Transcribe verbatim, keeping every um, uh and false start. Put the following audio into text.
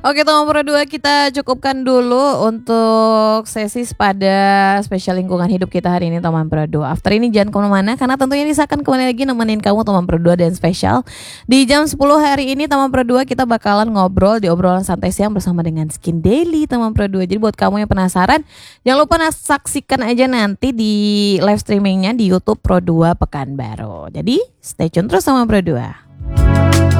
Oke teman Pro dua, kita cukupkan dulu untuk sesi pada spesial lingkungan hidup kita hari ini teman Pro dua. After ini jangan kemana-mana karena tentunya Nisa akan kembali lagi nemenin kamu teman Pro dua dan spesial. Di jam sepuluh hari ini teman Pro dua kita bakalan ngobrol di obrolan santai siang bersama dengan Skin Daily teman Pro dua. Jadi buat kamu yang penasaran, jangan lupa saksikan aja nanti di live streamingnya di YouTube Pro dua Pekanbaru. Jadi stay tune terus sama Pro dua.